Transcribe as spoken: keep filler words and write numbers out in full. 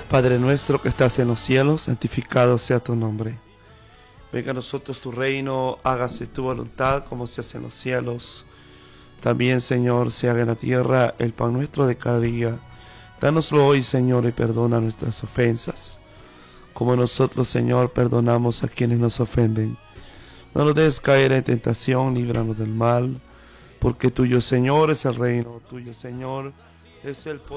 Padre nuestro que estás en los cielos, santificado sea tu nombre. Venga a nosotros tu reino, hágase tu voluntad como se hace en los cielos. También, Señor, se haga en la tierra el pan nuestro de cada día. Dánoslo hoy, Señor, y perdona nuestras ofensas, como nosotros, Señor, perdonamos a quienes nos ofenden. No nos dejes caer en tentación, líbranos del mal, porque tuyo, Señor, es el reino, tuyo, Señor, es el poder.